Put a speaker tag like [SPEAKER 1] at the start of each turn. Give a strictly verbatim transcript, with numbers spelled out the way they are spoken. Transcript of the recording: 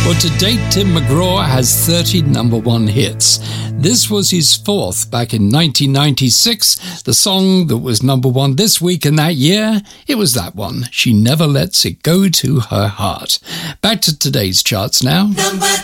[SPEAKER 1] Well, to date, Tim McGraw has thirty number one hits. This was his fourth back in nineteen ninety-six. The song that was number one this week and that year, it was that one, She Never Lets It Go to Her Heart. Back to today's charts now.
[SPEAKER 2] Number